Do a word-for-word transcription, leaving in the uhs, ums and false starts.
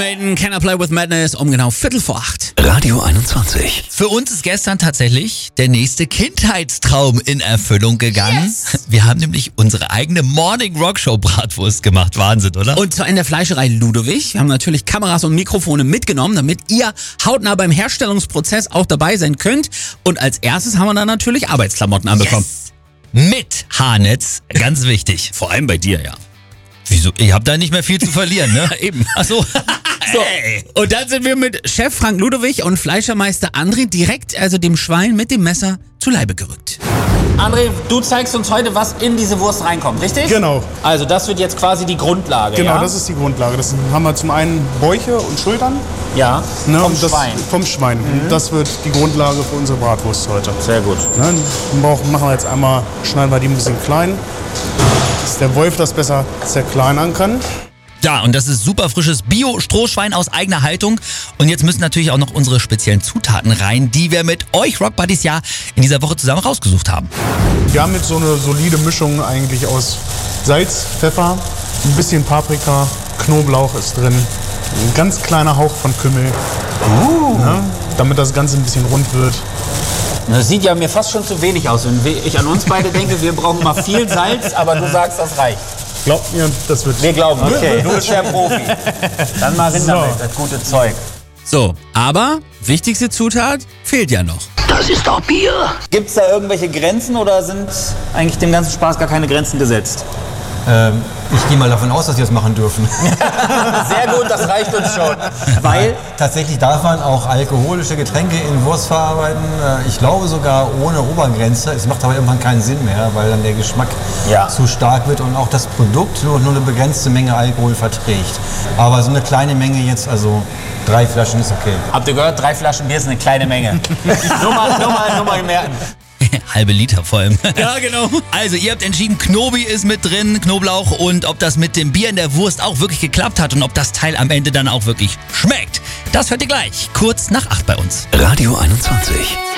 Can I Play With Madness um genau Viertel vor acht. Radio einundzwanzig. Für uns ist gestern tatsächlich der nächste Kindheitstraum in Erfüllung gegangen. Yes. Wir haben nämlich unsere eigene Morning Rock Show Bratwurst gemacht. Wahnsinn, oder? Und zwar in der Fleischerei Ludowig. Wir haben natürlich Kameras und Mikrofone mitgenommen, damit ihr hautnah beim Herstellungsprozess auch dabei sein könnt. Und als erstes haben wir dann natürlich Arbeitsklamotten anbekommen. Yes. Mit Haarnetz, ganz wichtig. Vor allem bei dir, ja. Wieso? Ihr habt da nicht mehr viel zu verlieren, ne? Eben. Ach so. So, und dann sind wir mit Chef Frank Ludowig und Fleischermeister André direkt, also dem Schwein mit dem Messer, zu Leibe gerückt. André, du zeigst uns heute, was in diese Wurst reinkommt, richtig? Genau. Also das wird jetzt quasi die Grundlage, Genau, ja? das ist die Grundlage. Das haben wir zum einen Bäuche und Schultern. Ja, Ne, vom und das, Schwein. Vom Schwein. Mhm. Das wird die Grundlage für unsere Bratwurst heute. Sehr gut. Ne, den Bauch machen wir jetzt einmal, schneiden wir die ein bisschen klein, dass der Wolf das besser zerkleinern kann. Ja, und das ist super frisches Bio-Strohschwein aus eigener Haltung. Und jetzt müssen natürlich auch noch unsere speziellen Zutaten rein, die wir mit euch Rock Buddies ja in dieser Woche zusammen rausgesucht haben. Wir haben jetzt so eine solide Mischung eigentlich aus Salz, Pfeffer, ein bisschen Paprika, Knoblauch ist drin, ein ganz kleiner Hauch von Kümmel, Uh. ne, damit das Ganze ein bisschen rund wird. Das sieht ja mir fast schon zu wenig aus. Wenn ich an uns beide denke, wir brauchen immer viel Salz, aber du sagst, das reicht. Glaubt mir, das wird... Wir glauben, okay, du bist der Profi. Dann mal rein So. damit, das gute Zeug. So, aber wichtigste Zutat fehlt ja noch. Das ist doch Bier. Gibt es da irgendwelche Grenzen oder sind eigentlich dem ganzen Spaß gar keine Grenzen gesetzt? Ähm, ich gehe mal davon aus, dass Sie das machen dürfen. Sehr gut, das reicht uns schon. Weil, Tatsächlich darf man auch alkoholische Getränke in Wurst verarbeiten. Äh, Ich glaube sogar ohne Obergrenze. Es macht aber irgendwann keinen Sinn mehr, weil dann der Geschmack Ja. zu stark wird und auch das Produkt nur, nur eine begrenzte Menge Alkohol verträgt. Aber so eine kleine Menge jetzt, also drei Flaschen ist okay. habt ihr gehört, drei Flaschen Bier ist eine kleine Menge. nur, mal, nur, mal, nur mal merken. Halbe Liter vor allem. Ja, genau. Also, ihr habt entschieden, Knobi ist mit drin, Knoblauch, und ob das mit dem Bier in der Wurst auch wirklich geklappt hat und ob das Teil am Ende dann auch wirklich schmeckt. Das hört ihr gleich, kurz nach acht bei uns. Radio einundzwanzig.